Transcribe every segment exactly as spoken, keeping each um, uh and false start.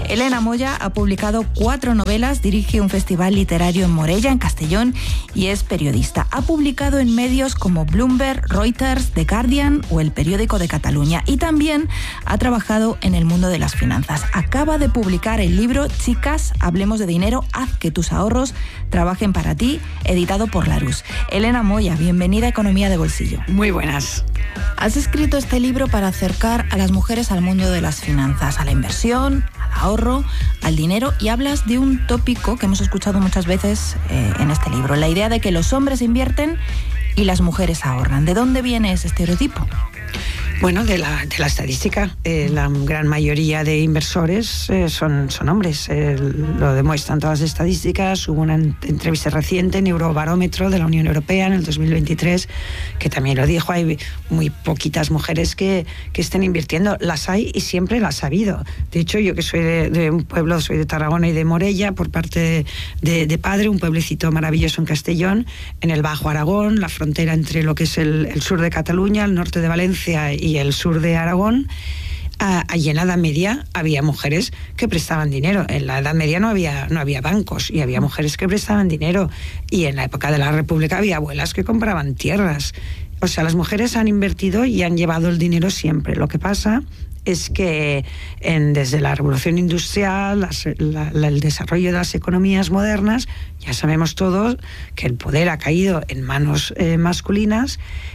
Elena Moya ha publicado cuatro novelas, dirige un festival literario en Morella, en Castellón, y es periodista. Ha publicado en medios como Bloomberg, Reuters, The Guardian o El Periódico de Cataluña, y también ha trabajado en el mundo de las finanzas. Acaba de publicar el libro Chicas, hablemos de dinero, haz que tus ahorros trabajen para ti, editado por Larousse. Elena Moya, bienvenida a Economía de Bolsillo. Muy buenas. Has escrito este libro para acercar a las mujeres al mundo de las finanzas, a la inversión, al ahorro, al dinero, y hablas de un tópico que hemos escuchado muchas veces eh, en este libro, la idea de que los hombres invierten y las mujeres ahorran. ¿De dónde viene ese estereotipo? Bueno, de la, de la estadística. Eh, la gran mayoría de inversores eh, son, son hombres. Eh, lo demuestran todas las estadísticas. Hubo una entrevista reciente en Eurobarómetro de la Unión Europea en el dos mil veintitrés que también lo dijo. Hay muy poquitas mujeres que, que estén invirtiendo. Las hay y siempre las ha habido. De hecho, yo que soy de, de un pueblo, soy de Tarragona y de Morella, por parte de, de, de padre, un pueblecito maravilloso en Castellón, en el Bajo Aragón, la frontera entre lo que es el, el sur de Cataluña, el norte de Valencia y y el sur de Aragón. Allí en la Edad Media había mujeres que prestaban dinero. En la Edad Media no había, no había bancos y había mujeres que prestaban dinero. Y en la época de la República había abuelas que compraban tierras. O sea, las mujeres han invertido y han llevado el dinero siempre. Lo que pasa es que en, desde la revolución industrial, las, la, la, el desarrollo de las economías modernas, ya sabemos todos que el poder ha caído en manos eh, masculinas,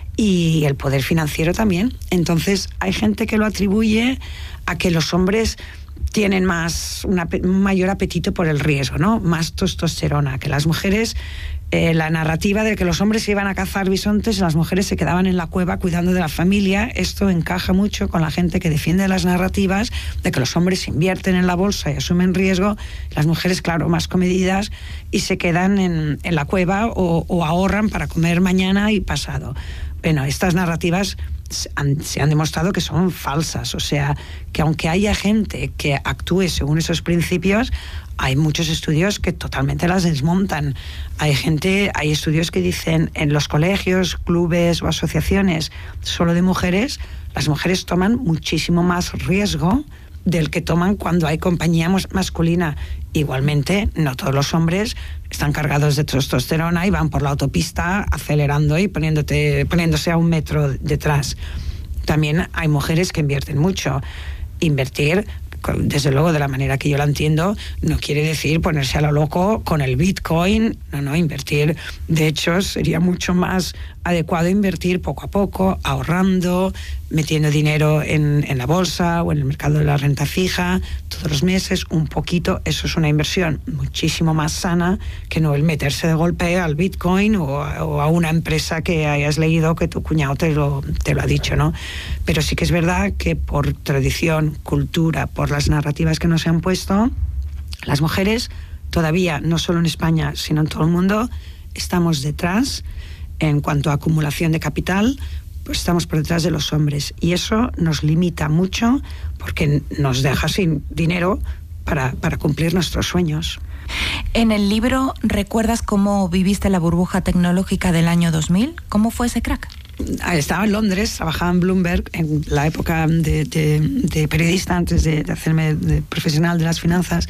y el poder financiero también. Entonces hay gente que lo atribuye a que los hombres tienen más una, un mayor apetito por el riesgo, ¿no? Más testosterona, que las mujeres, eh, la narrativa de que los hombres se iban a cazar bisontes y las mujeres se quedaban en la cueva cuidando de la familia. Esto encaja mucho con la gente que defiende las narrativas de que los hombres invierten en la bolsa y asumen riesgo, las mujeres, claro, más comedidas, y se quedan en, en la cueva o, o ahorran para comer mañana y pasado. Bueno, estas narrativas han, se han demostrado que son falsas, o sea, que aunque haya gente que actúe según esos principios, hay muchos estudios que totalmente las desmontan. Hay gente, hay estudios que dicen en los colegios, clubes o asociaciones solo de mujeres, las mujeres toman muchísimo más riesgo del que toman cuando hay compañía masculina. Igualmente, no todos los hombres están cargados de testosterona y van por la autopista acelerando y poniéndote, poniéndose a un metro detrás. También hay mujeres que invierten mucho. Invertir, desde luego, de la manera que yo la entiendo, no quiere decir ponerse a lo loco con el Bitcoin. No, no, invertir, de hecho, sería mucho más adecuado invertir poco a poco, ahorrando, metiendo dinero en, en la bolsa o en el mercado de la renta fija, todos los meses, un poquito. Eso es una inversión muchísimo más sana que no el meterse de golpe al Bitcoin o a, o a una empresa que hayas leído que tu cuñado te lo, te lo ha dicho, ¿no? Pero sí que es verdad que por tradición, cultura, por las narrativas que nos han puesto, las mujeres todavía, no solo en España, sino en todo el mundo, estamos detrás en cuanto a acumulación de capital, pues estamos por detrás de los hombres, y eso nos limita mucho porque nos deja sin dinero para, para cumplir nuestros sueños. En el libro, ¿recuerdas cómo viviste la burbuja tecnológica del año dos mil? ¿Cómo fue ese crack? Estaba en Londres, trabajaba en Bloomberg en la época de, de, de periodista, antes de, de hacerme de profesional de las finanzas,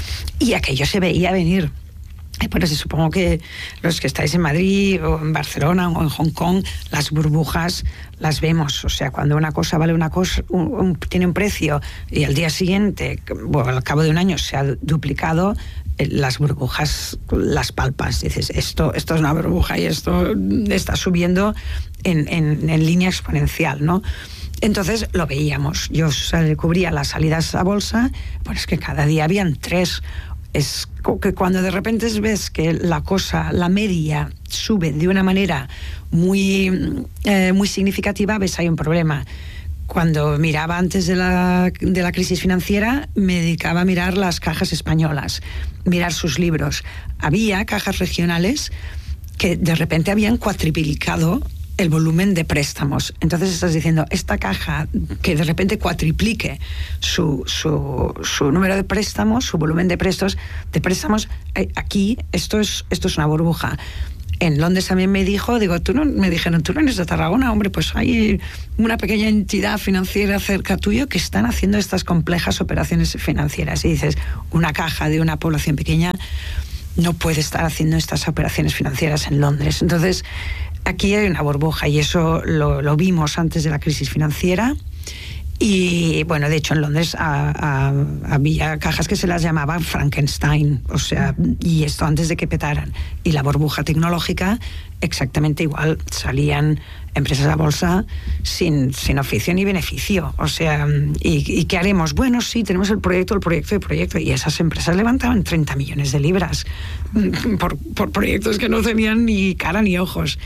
y aquello se veía venir. Bueno, sí, supongo que los que estáis en Madrid o en Barcelona o en Hong Kong, las burbujas las vemos. O sea, cuando una cosa vale una cosa, un, un, tiene un precio y al día siguiente, bueno, al cabo de un año se ha duplicado, las burbujas las palpas. Dices, esto, esto es una burbuja y esto está subiendo en, en, en línea exponencial, ¿no? Entonces lo veíamos. Yo cubría las salidas a bolsa, pues es que cada día habían tres. Es que cuando de repente ves que la cosa, la media, sube de una manera muy, eh, muy significativa, ves hay un problema. Cuando miraba antes de la, de la crisis financiera, me dedicaba a mirar las cajas españolas, mirar sus libros. Había cajas regionales que de repente habían cuatriplicado el volumen de préstamos. Entonces estás diciendo, esta caja que de repente cuatriplique su, su, su número de préstamos, su volumen de préstamos, de préstamos, aquí esto es, esto es una burbuja. En Londres también me dijo, digo, tú no, me dijeron, tú no eres de Tarragona, hombre, pues hay una pequeña entidad financiera cerca tuyo que están haciendo estas complejas operaciones financieras. Y dices, una caja de una población pequeña no puede estar haciendo estas operaciones financieras en Londres. Entonces, aquí hay una burbuja y eso lo, lo vimos antes de la crisis financiera. Y bueno, de hecho en Londres a, a, había cajas que se las llamaban Frankenstein, o sea, y esto antes de que petaran. Y la burbuja tecnológica, exactamente igual, salían empresas a bolsa sin, sin oficio ni beneficio. O sea, ¿y, ¿y qué haremos? Bueno, sí, tenemos el proyecto, el proyecto, el proyecto. Y esas empresas levantaban treinta millones de libras por, por proyectos que no tenían ni cara ni ojos.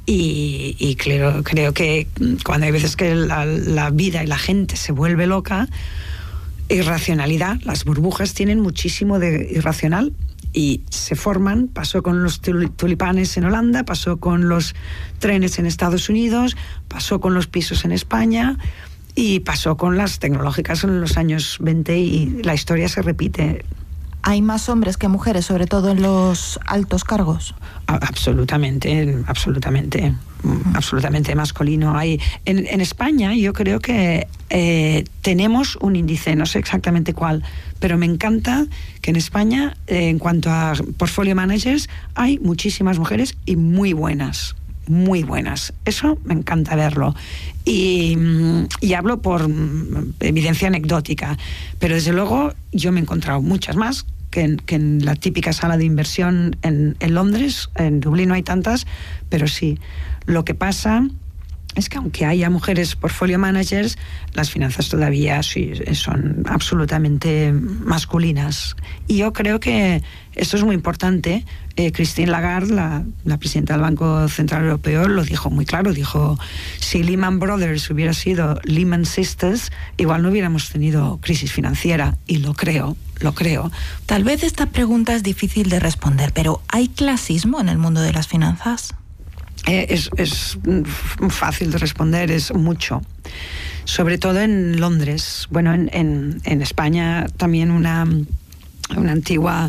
Y, y creo, creo que cuando hay veces que la, la vida y la gente se vuelve loca, irracionalidad, las burbujas tienen muchísimo de irracional y se forman. Pasó con los tulipanes en Holanda, pasó con los trenes en Estados Unidos, pasó con los pisos en España y pasó con las tecnológicas en los años veinte y la historia se repite. ¿Hay más hombres que mujeres, sobre todo en los altos cargos? Absolutamente, absolutamente, mm. absolutamente masculino. Hay en, en España yo creo que eh, tenemos un índice, no sé exactamente cuál, pero me encanta que en España, eh, en cuanto a portfolio managers, hay muchísimas mujeres y muy buenas. Muy buenas. Eso me encanta verlo. Y, y hablo por evidencia anecdótica, pero desde luego yo me he encontrado muchas más que en, que en la típica sala de inversión en, en Londres. En Dublín no hay tantas, pero sí. Lo que pasa es que aunque haya mujeres portfolio managers, las finanzas todavía sí, son absolutamente masculinas. Y yo creo que esto es muy importante. Eh, Christine Lagarde, la, la presidenta del Banco Central Europeo, lo dijo muy claro. Dijo, si Lehman Brothers hubiera sido Lehman Sisters, igual no hubiéramos tenido crisis financiera. Y lo creo, lo creo. Tal vez esta pregunta es difícil de responder, pero ¿hay clasismo en el mundo de las finanzas? Eh, es, es fácil de responder, es mucho. Sobre todo en Londres. Bueno, en, en, en España también una, una antigua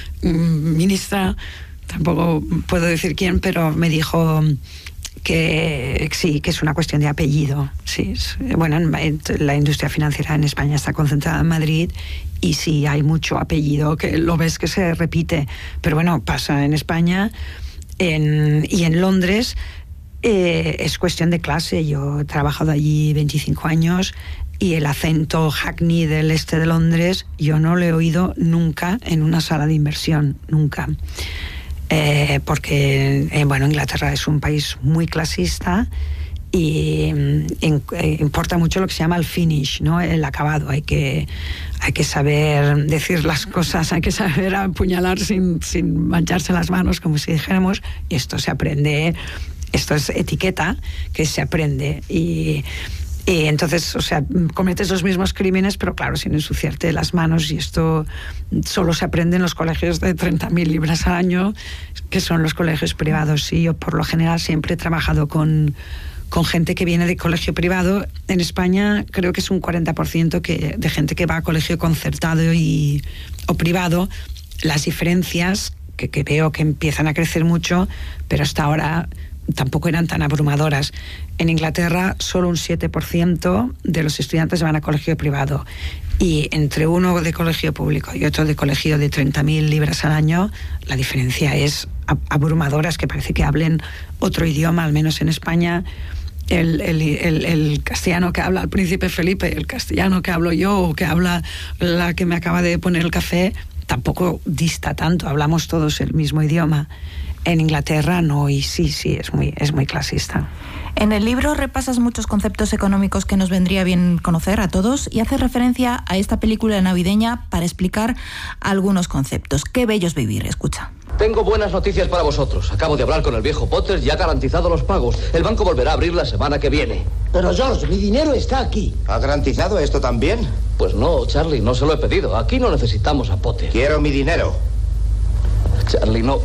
ministra, tampoco puedo decir quién, pero me dijo que sí, que es una cuestión de apellido. Sí, es, bueno, la industria financiera en España está concentrada en Madrid y sí, hay mucho apellido, que lo ves que se repite. Pero bueno, pasa en España. En, y en Londres eh, es cuestión de clase. Yo he trabajado allí veinticinco años y el acento hackney del este de Londres yo no lo he oído nunca en una sala de inversión, nunca. Eh, porque, eh, bueno, Inglaterra es un país muy clasista y in, eh, importa mucho lo que se llama el finish, ¿no? El acabado. Hay que, hay que saber decir las cosas, hay que saber apuñalar sin, sin mancharse las manos, como si dijéramos, y esto se aprende, esto es etiqueta que se aprende. Y, y entonces, o sea, cometes los mismos crímenes, pero claro, sin ensuciarte las manos, y esto solo se aprende en los colegios de treinta mil libras al año, que son los colegios privados. Y yo, por lo general, siempre he trabajado con con gente que viene de colegio privado. En España creo que es un cuarenta por ciento que, de gente que va a colegio concertado y, o privado. Las diferencias que, que veo que empiezan a crecer mucho, pero hasta ahora tampoco eran tan abrumadoras. En Inglaterra solo un siete por ciento de los estudiantes van a colegio privado, y entre uno de colegio público y otro de colegio de treinta mil libras al año, la diferencia es abrumadora. Es que parece que hablen otro idioma. Al menos en España el, el, el, el castellano que habla el príncipe Felipe, el castellano que hablo yo o que habla la que me acaba de poner el café, tampoco dista tanto, hablamos todos el mismo idioma. En Inglaterra no, y sí, sí, es muy, es muy clasista. En el libro repasas muchos conceptos económicos que nos vendría bien conocer a todos y haces referencia a esta película navideña para explicar algunos conceptos. Qué bello es vivir, escucha. Tengo buenas noticias para vosotros. Acabo de hablar con el viejo Potter y ha garantizado los pagos. El banco volverá a abrir la semana que viene. Pero George, mi dinero está aquí. ¿Ha garantizado esto también? Pues no, Charlie, no se lo he pedido. Aquí no necesitamos a Potter. Quiero mi dinero. Charlie, no...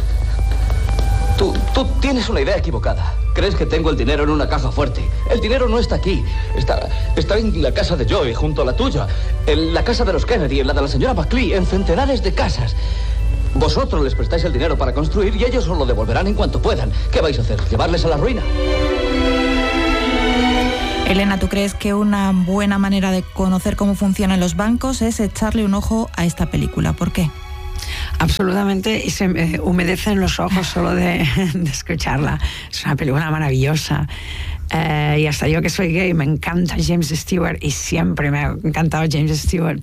Tú, tú tienes una idea equivocada. Crees que tengo el dinero en una caja fuerte. El dinero no está aquí. Está, está en la casa de Joey, junto a la tuya. En la casa de los Kennedy, en la de la señora McLean, en centenares de casas. Vosotros les prestáis el dinero para construir y ellos os lo devolverán en cuanto puedan. ¿Qué vais a hacer? ¿Llevarles a la ruina? Elena, ¿tú crees que una buena manera de conocer cómo funcionan los bancos es echarle un ojo a esta película? ¿Por qué? Absolutamente, y se me humedecen los ojos solo de, de escucharla. Es una película maravillosa. Eh, y hasta yo, que soy gay, me encanta James Stewart, y siempre me ha encantado James Stewart.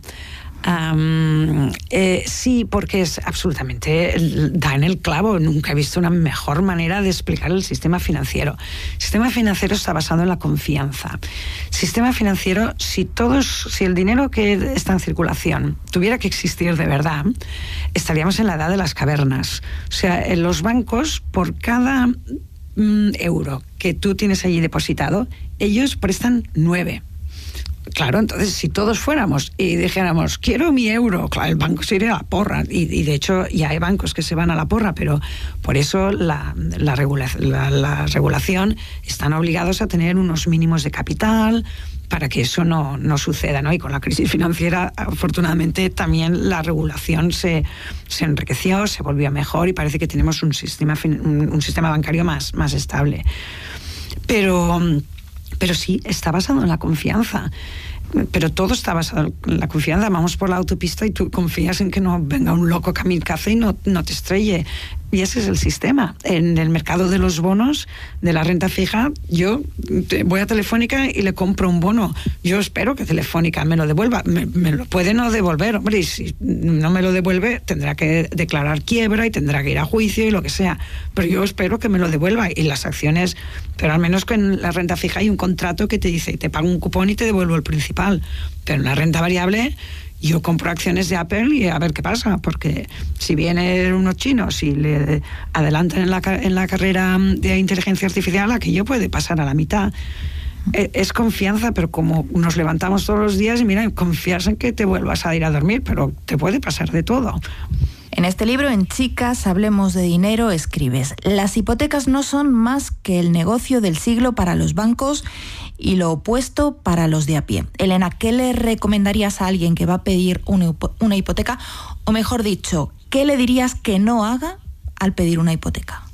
Um, eh, sí, porque es absolutamente, da en el clavo. Nunca he visto una mejor manera de explicar el sistema financiero. El sistema financiero está basado en la confianza. Sistema financiero, si todos, si el dinero que está en circulación tuviera que existir de verdad, estaríamos en la edad de las cavernas. O sea, en los bancos, por cada mm, euro que tú tienes allí depositado, ellos prestan nueve. Claro, entonces si todos fuéramos y dijéramos, quiero mi euro, claro, el banco se iría a la porra. Y, y de hecho ya hay bancos que se van a la porra, pero por eso la, la, regula, la, la regulación están obligados a tener unos mínimos de capital para que eso no, no suceda, ¿no? Y con la crisis financiera, afortunadamente, también la regulación se, se enriqueció, se volvió mejor y parece que tenemos un sistema, un, un sistema bancario más, más estable. Pero... Pero sí, está basado en la confianza. Pero todo está basado en la confianza. Vamos por la autopista y tú confías en que no venga un loco kamikaze y no, no te estrelle. Y ese es el sistema. En el mercado de los bonos, de la renta fija, yo voy a Telefónica y le compro un bono. Yo espero que Telefónica me lo devuelva. Me, me lo puede no devolver. Hombre, y si no me lo devuelve, tendrá que declarar quiebra y tendrá que ir a juicio y lo que sea. Pero yo espero que me lo devuelva. Y las acciones, pero al menos con la renta fija hay un contrato que te dice, te pago un cupón y te devuelvo el principal. Pero en la renta variable, yo compro acciones de Apple y a ver qué pasa, porque si vienen unos chinos y le adelantan en la, en la carrera de inteligencia artificial, aquello puede pasar a la mitad. Es confianza, pero como nos levantamos todos los días y mira, confías en que te vuelvas a ir a dormir, pero te puede pasar de todo. En este libro, en Chicas, hablemos de dinero, escribes: las hipotecas no son más que el negocio del siglo para los bancos y lo opuesto para los de a pie. Elena, ¿qué le recomendarías a alguien que va a pedir una hipoteca? O mejor dicho, ¿qué le dirías que no haga al pedir una hipoteca?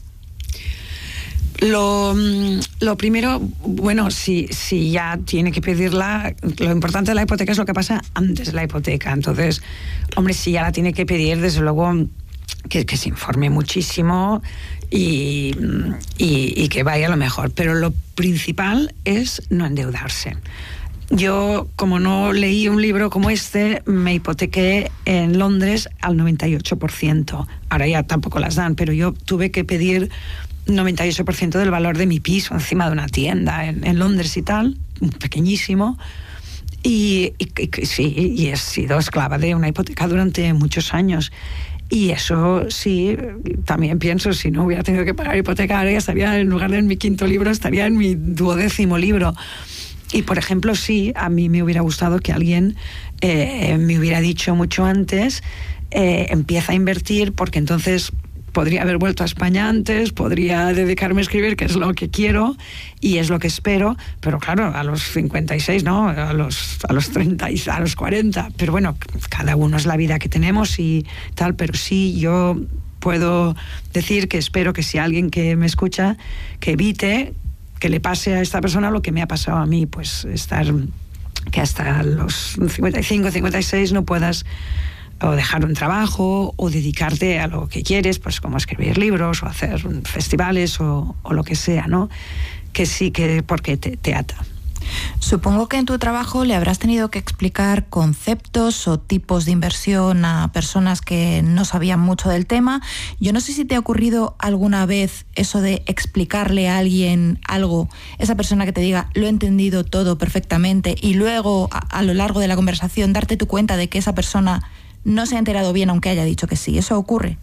Lo, lo primero, bueno, si, si ya tiene que pedirla, lo importante de la hipoteca es lo que pasa antes de la hipoteca. Entonces, hombre, si ya la tiene que pedir, desde luego que, que se informe muchísimo y, y, y que vaya a lo mejor. Pero lo principal es no endeudarse. Yo, como no leí un libro como este, me hipotequé en Londres al noventa y ocho por ciento. Ahora ya tampoco las dan, pero yo tuve que pedir noventa y ocho por ciento del valor de mi piso encima de una tienda en, en Londres y tal, pequeñísimo. Y, y, y sí, y he sido esclava de una hipoteca durante muchos años. Y eso sí, también pienso, si no hubiera tenido que pagar hipoteca, ahora ya estaría, en lugar de en mi quinto libro, estaría en mi duodécimo libro. Y, por ejemplo, sí, a mí me hubiera gustado que alguien eh, me hubiera dicho mucho antes, eh, empieza a invertir, porque entonces podría haber vuelto a España antes, podría dedicarme a escribir, que es lo que quiero y es lo que espero, pero claro, a los cincuenta y seis, ¿no? A los, a los treinta, y a los cuarenta. Pero bueno, cada uno es la vida que tenemos y tal, pero sí, yo puedo decir que espero que si alguien que me escucha, que evite que le pase a esta persona lo que me ha pasado a mí, pues estar, que hasta los cincuenta y cinco, cincuenta y seis no puedas o dejar un trabajo o dedicarte a lo que quieres, pues como escribir libros o hacer festivales o, o lo que sea, ¿no? Que sí, que porque te, te ata. Supongo que en tu trabajo le habrás tenido que explicar conceptos o tipos de inversión a personas que no sabían mucho del tema. Yo no sé si te ha ocurrido alguna vez eso de explicarle a alguien algo, esa persona que te diga, lo he entendido todo perfectamente, y luego a, a lo largo de la conversación darte tu cuenta de que esa persona no se ha enterado bien aunque haya dicho que sí. ¿Eso ocurre?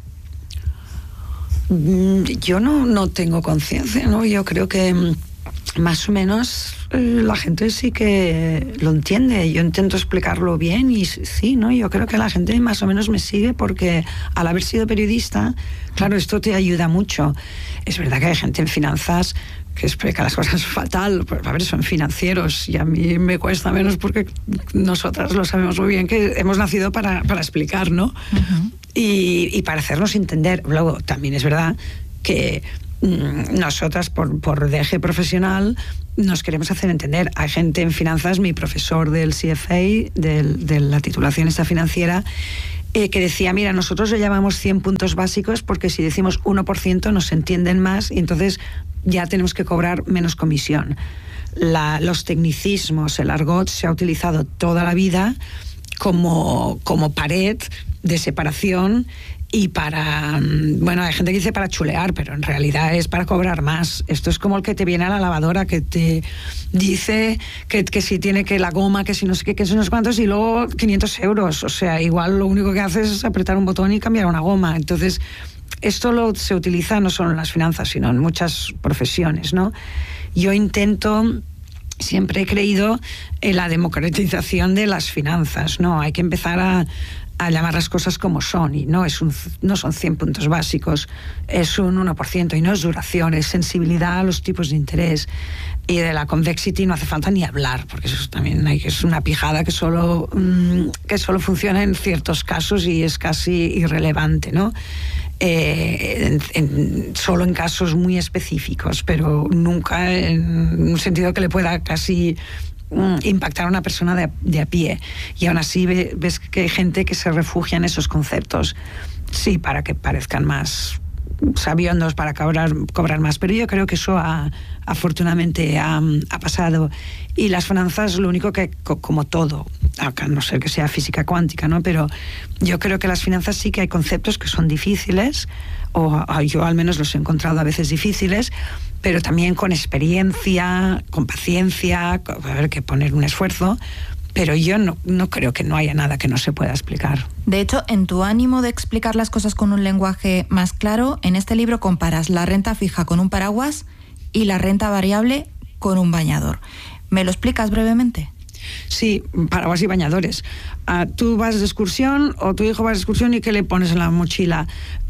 Yo no, no tengo conciencia, ¿no? Yo creo que más o menos la gente sí que lo entiende. Yo intento explicarlo bien y sí, ¿no? Yo creo que la gente más o menos me sigue porque al haber sido periodista, claro, esto te ayuda mucho. Es verdad que hay gente en finanzas que explica las cosas fatal, pues a ver, son financieros y a mí me cuesta menos porque nosotras lo sabemos muy bien que hemos nacido para, para explicar, ¿no? Uh-huh. y, y para hacernos entender. Luego, también es verdad que mmm, nosotras, por, por deje profesional, nos queremos hacer entender. Hay gente en finanzas, mi profesor del C F A, del, de la titulación esta financiera, eh, que decía, mira, nosotros le llamamos cien puntos básicos porque si decimos uno por ciento nos entienden más y entonces ya tenemos que cobrar menos comisión. La, los tecnicismos, el argot se ha utilizado toda la vida como, como pared de separación y para, bueno, hay gente que dice para chulear, pero en realidad es para cobrar más. Esto es como el que te viene a la lavadora, que te dice que, que si tiene que la goma, que si no sé qué, que si no sé cuántos, y luego quinientos euros. O sea, igual lo único que haces es apretar un botón y cambiar una goma. Entonces, esto lo, se utiliza no solo en las finanzas, sino en muchas profesiones, ¿no? Yo intento... Siempre he creído en la democratización de las finanzas, ¿no? Hay que empezar a, a llamar las cosas como son, y no, es un, no son cien puntos básicos, es un uno por ciento, y no es duración, es sensibilidad a los tipos de interés. Y de la convexity no hace falta ni hablar, porque eso también hay, es una pijada que solo, mmm, que solo funciona en ciertos casos y es casi irrelevante, ¿no? Eh, en, en, solo en casos muy específicos, pero nunca en un sentido que le pueda casi mm, impactar a una persona de, de a pie. Y aún así ve, ves que hay gente que se refugia en esos conceptos, sí, para que parezcan más sabiondos, para cobrar, cobrar más, pero yo creo que eso ha, afortunadamente ha, ha pasado. Y las finanzas, lo único que, como todo, a no ser que sea física cuántica, ¿no? Pero yo creo que las finanzas sí que hay conceptos que son difíciles, o yo al menos los he encontrado a veces difíciles, pero también con experiencia, con paciencia, a ver, que poner un esfuerzo. Pero yo no, no creo que no haya nada que no se pueda explicar. De hecho, en tu ánimo de explicar las cosas con un lenguaje más claro, en este libro comparas la renta fija con un paraguas y la renta variable con un bañador. ¿Me lo explicas brevemente? Sí, paraguas y bañadores. Uh, tú vas de excursión o tu hijo va de excursión y ¿qué le pones en la mochila?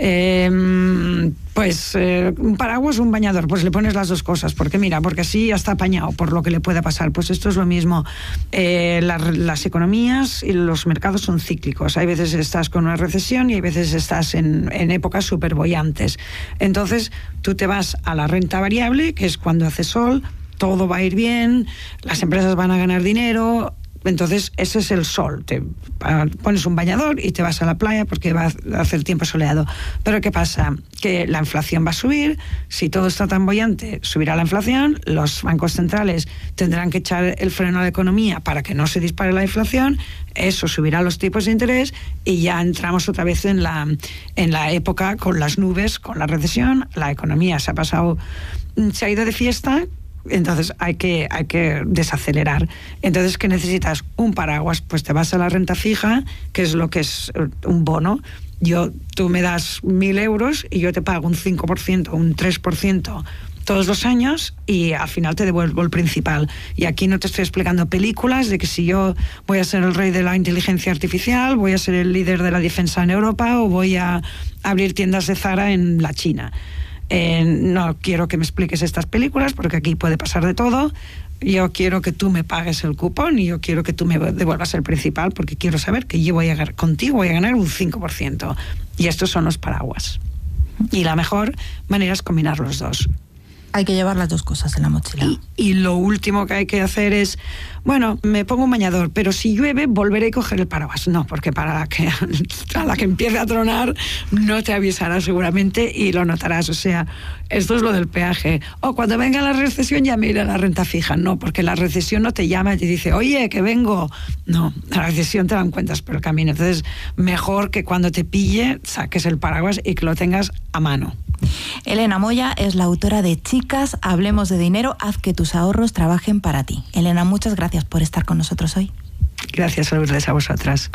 Eh, pues eh, un paraguas o un bañador, pues le pones las dos cosas, porque mira, porque así ya está apañado por lo que le pueda pasar. Pues esto es lo mismo. Eh, la, las economías y los mercados son cíclicos. Hay veces estás con una recesión y hay veces estás en, en épocas súper bollantes. Entonces tú te vas a la renta variable, que es cuando hace sol, todo va a ir bien, las empresas van a ganar dinero. Entonces ese es el sol, te pones un bañador y te vas a la playa porque va a hacer tiempo soleado. Pero ¿qué pasa? Que la inflación va a subir, si todo está tan bollante subirá la inflación, los bancos centrales tendrán que echar el freno a la economía para que no se dispare la inflación, eso subirá los tipos de interés y ya entramos otra vez en la, en la época con las nubes, con la recesión, la economía se ha pasado, se ha ido de fiesta. Entonces hay que, hay que desacelerar. Entonces, ¿qué necesitas? Un paraguas. Pues te vas a la renta fija, que es lo que es un bono. Yo, tú me das mil euros y yo te pago un cinco por ciento, un tres por ciento todos los años y al final te devuelvo el principal. Y aquí no te estoy explicando películas de que si yo voy a ser el rey de la inteligencia artificial, voy a ser el líder de la defensa en Europa o voy a abrir tiendas de Zara en la China. Eh, no quiero que me expliques estas películas porque aquí puede pasar de todo. Yo quiero que tú me pagues el cupón y yo quiero que tú me devuelvas el principal porque quiero saber que yo voy a ganar, contigo voy a ganar un cinco por ciento. Y estos son los paraguas. Y la mejor manera es combinar los dos. Hay que llevar las dos cosas en la mochila. Y, y lo último que hay que hacer es, bueno, me pongo un bañador, pero si llueve volveré a coger el paraguas. No, porque para la que, a la que empiece a tronar no te avisará seguramente y lo notarás. O sea, esto es lo del peaje. O cuando venga la recesión ya me iré a la renta fija. No, porque la recesión no te llama y te dice, oye, que vengo. No, la recesión te la encuentras por el camino. Entonces, mejor que cuando te pille saques el paraguas y que lo tengas a mano. Elena Moya es la autora de Chicas, hablemos de dinero, haz que tus ahorros trabajen para ti. Elena, muchas gracias por estar con nosotros hoy. Gracias, Lourdes, a vosotras.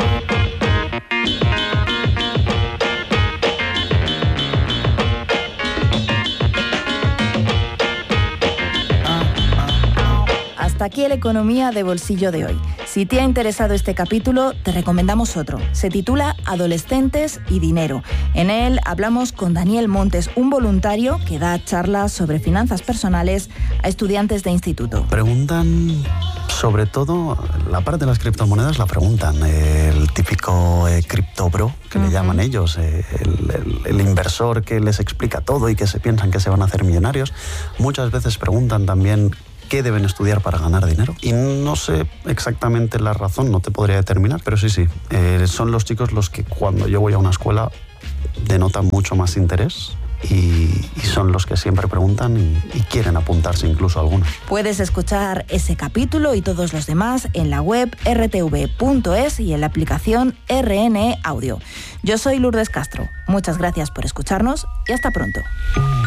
Hasta aquí el Economía de Bolsillo de hoy. Si te ha interesado este capítulo, te recomendamos otro. Se titula Adolescentes y Dinero. En él hablamos con Daniel Montes, un voluntario que da charlas sobre finanzas personales a estudiantes de instituto. Preguntan sobre todo, la parte de las criptomonedas la preguntan. El típico eh, criptobro, que uh-huh. le llaman ellos, eh, el, el, el inversor que les explica todo y que se piensan que se van a hacer millonarios, muchas veces preguntan también qué deben estudiar para ganar dinero. Y no sé exactamente la razón, no te podría determinar, pero sí, sí, eh, son los chicos los que cuando yo voy a una escuela denotan mucho más interés. Y, y son los que siempre preguntan y, y quieren apuntarse incluso algunos. Puedes escuchar ese capítulo y todos los demás en la web erre te ve punto es y en la aplicación erre ene Audio. Yo soy Lourdes Castro. Muchas gracias por escucharnos y hasta pronto.